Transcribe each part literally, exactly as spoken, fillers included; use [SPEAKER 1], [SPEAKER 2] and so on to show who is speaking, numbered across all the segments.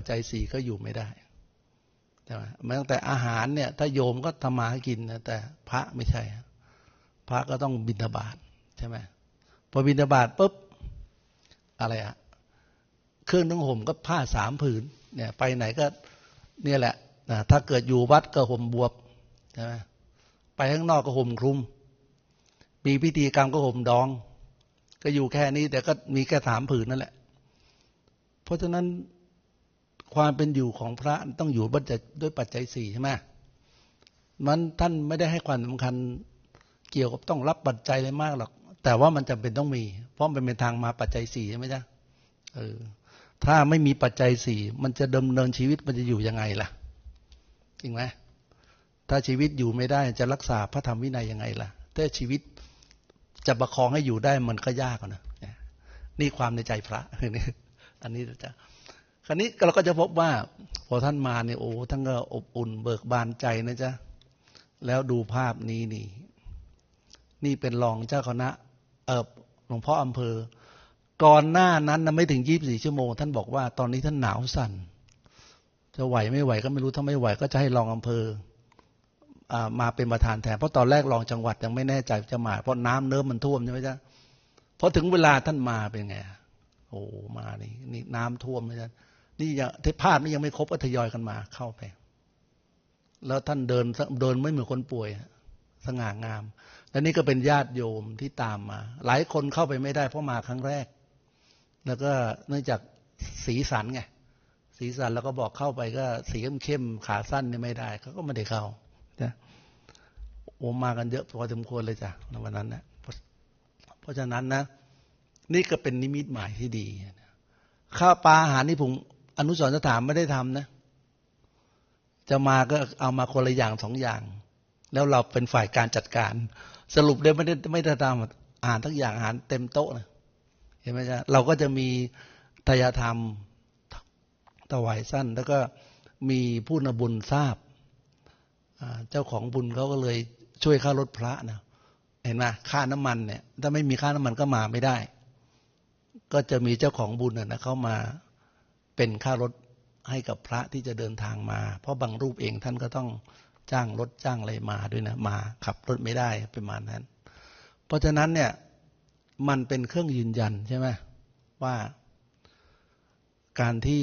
[SPEAKER 1] จัยสี่ก็อยู่ไม่ได้ใช่ไหมแม้ตั้งแต่อาหารเนี่ยถ้าโยมก็ทำมาหากินนะแต่พระไม่ใช่พระก็ต้องบิณฑบาตใช่ไหมพอบิณฑบาตปุ๊บอะไรอะเครื่องนุ่งห่มก็ผ้าสามผืนเนี่ยไปไหนก็เนี่ยแหละนะถ้าเกิดอยู่วัดก็ห่มบวบใช่ไหมไปข้างนอกก็ห่มคลุมมีพิธีกรรมก็ห่มดองก็อยู่แค่นี้แต่ก็มีแค่สามผืนนั่นแหละเพราะฉะนั้นความเป็นอยู่ของพระต้องอยู่ด้วยปัจจัยสี่ใช่ไหมมันท่านไม่ได้ให้ความสำคัญเกี่ยวกับต้องรับปัจจัยอะไรมากหรอกแต่ว่ามันจำเป็นต้องมีเพราะมันเป็นทางมาปัจจัยสี่ใช่ไหมจ๊ะเออถ้าไม่มีปัจจัยสี่มันจะดำเนินชีวิตมันจะอยู่ยังไงล่ะจริงไหมถ้าชีวิตอยู่ไม่ได้จะรักษาพระธรรมวินัยยังไงล่ะถ้าชีวิตจะประคองให้อยู่ได้มันก็ยากนะนี่ความในใจพระอันนี้จะคราวนี้เราก็จะพบว่าพอท่านมาเนี่ยโอ้ท่านก็อบอุ่นเบิกบานใจนะจ๊ะแล้วดูภาพนี้นี่นี่เป็นรองเจ้าคณะเออหลวงพ่ออำเภอก่อนหน้านั้นนะไม่ถึงยี่สิบสี่ชั่วโมงท่านบอกว่าตอนนี้ท่านหนาวสั่นจะไหวไม่ไหวก็ไม่รู้ถ้าไม่ไหวก็จะให้รองอำเภอมาเป็นประธานแทนเพราะตอนแรกรองจังหวัดยังไม่แน่ใจจะมาเพราะน้ำเนิ้มมันท่วมใช่ไหมจ๊ะพอถึงเวลาท่านมาเป็นไงโอ้มานี่นี่น้ำท่วมนะจ๊ะนี่ยังภาพนี้ยังไม่ครบก็ทยอยกันมาเข้าไปแล้วท่านเดินเดินไม่เหมือนคนป่วยสง่างามและนี่ก็เป็นญาติโยมที่ตามมาหลายคนเข้าไปไม่ได้เพราะมาครั้งแรกแล้วก็เนื่องจากสีสันไงสีสันแล้วก็บอกเข้าไปก็สีเข้มๆขาสั้นนี่ไม่ได้เขาก็ไม่ได้เข้านะโอ้มากันเยอะพอสมควรเลยจ้ะในวันนั้นนะเพราะฉะนั้นนะนี่ก็เป็นนิมิตหมายที่ดีข้าวปลาอาหารนี่ผมอนุสรณ์สถานไม่ได้ทำนะจะมาก็เอามาคนละอย่างสองอย่างแล้วเราเป็นฝ่ายการจัดการสรุปได้ไม่ได้ไม่ได้ทำอาหารทั้งอย่างอาหารเต็มโต๊ะนะเห็นไหมจ๊ะเราก็จะมีทายธรรมถวายสั้นแล้วก็มีผู้นบุญทราบเจ้าของบุญเขาก็เลยช่วยค่ารถพระนะเห็นไหมค่าน้ำมันเนี่ยถ้าไม่มีค่าน้ำมันก็มาไม่ได้ก็จะมีเจ้าของบุญนะเขามาเป็นค่ารถให้กับพระที่จะเดินทางมาเพราะบางรูปเองท่านก็ต้องจ้างรถจ้างอะไรมาด้วยนะมาขับรถไม่ได้ประมาณนั้นเพราะฉะนั้นเนี่ยมันเป็นเครื่องยืนยันใช่ไหมว่าการที่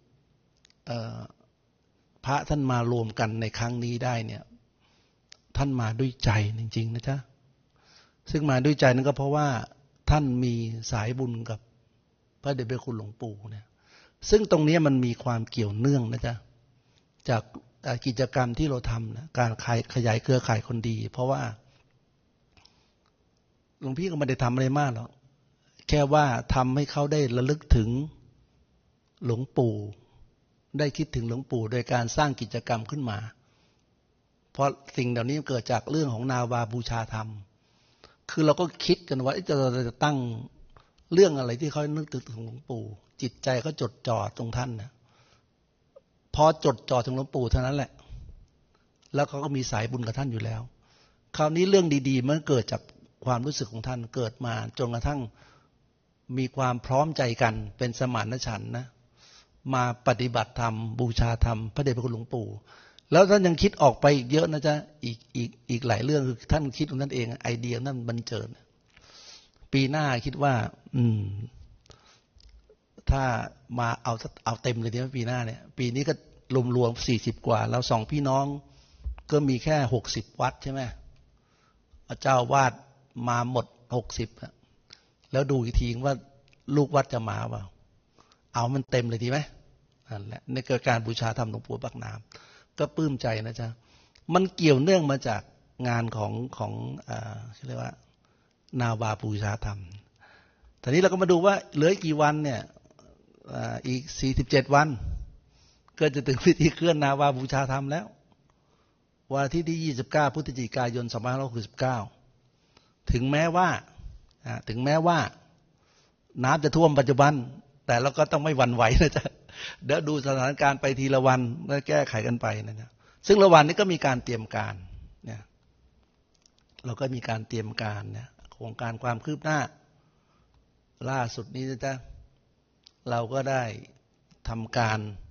[SPEAKER 1] พระท่านมารวมกันในครั้งนี้ได้เนี่ยท่านมาด้วยใจจริงๆนะจ๊ะซึ่งมาด้วยใจนั่นก็เพราะว่าท่านมีสายบุญกับพระเดชพระคุณหลวงปู่เนี่ยซึ่งตรงนี้มันมีความเกี่ยวเนื่องนะจ๊ะจากกิจกรรมที่เราทำนะการขยายเครือข่ายคนดีเพราะว่าหลวงพี่ก็ไม่ได้ทำอะไรมากหรอกแค่ว่าทำให้เขาได้ระลึกถึงหลวงปู่ได้คิดถึงหลวงปู่โดยการสร้างกิจกรรมขึ้นมาเพราะสิ่งเหล่านี้เกิดจากเรื่องของนาวาบูชาธรรมคือเราก็คิดกันว่าจะจะตั้งเรื่องอะไรที่เขานึกถึงหลวงปู่จิตใจเขาจดจ่อตรงท่านนะพอจดจ่อถึงหลวงปู่เท่านั้นแหละแล้วเขาก็มีสายบุญกับท่านอยู่แล้วคราวนี้เรื่องดีๆมันเกิดจากความรู้สึกของท่านเกิดมาจนกระทั่งมีความพร้อมใจกันเป็นสมานฉันท์นะมาปฏิบัติธรรมบูชาธรรมพระเดชพระคุณหลวงปู่แล้วท่านยังคิดออกไปอีกเยอะนะจ๊ะอีกอีกอีกหลายเรื่องคือท่านคิดของท่านเองไอเดียนั้นบันเจิดปีหน้าคิดว่าอืมถ้ามาเอาเอาเต็มเลยดีไหมปีหน้าเนี่ยปีนี้ก็รวมๆสี่สิบกว่าแล้วสองพี่น้องก็มีแค่หกสิบวัดใช่ไหมเจ้าวาดมาหมดหกสิบแล้วดูอีกทีว่าลูกวัดจะมาเปล่าเอามันเต็มเลยดีไหมนั่นแหละในการบูชาธรรมหลวงปู่ปากน้ำก็ปลื้มใจนะจ๊ะมันเกี่ยวเนื่องมาจากงานของของอ่าเรียกว่านาวาบูชาธรรมทีนี้เราก็มาดูว่าเหลือกี่วันเนี่ยอีกสี่สิบเจ็ดวันก็จะถึงพิธีเคลื่อนนาวาบูชาธรรมแล้ววันที่ที่ยี่สิบเก้าพฤศจิกายนสองพันห้าร้อยหกสิบเก้าถึงแม้ว่าถึงแม้ว่าน้ำจะท่วมปัจจุบันแต่เราก็ต้องไม่หวั่นไหวนะจ๊ะเดี๋ยวดูสถานการณ์ไปทีละวันแล้วแก้ไขกันไปนะจ๊ะซึ่งระหว่างนี้ก็มีการเตรียมการเนี่ยเราก็มีการเตรียมการเนี่ยโครงการความคืบหน้าล่าสุดนี้นะจ๊ะเราก็ได้ทำการ